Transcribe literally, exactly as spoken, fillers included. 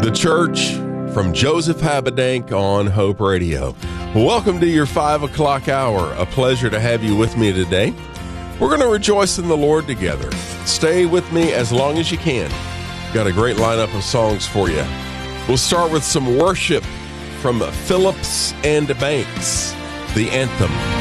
The Church from Joseph Habedank on Hope Radio. Welcome to your five o'clock hour. A pleasure to have you with me today. We're going to rejoice in the Lord together. Stay with me as long as you can. Got a great lineup of songs for you. We'll start with some worship from Phillips and Banks, the anthem.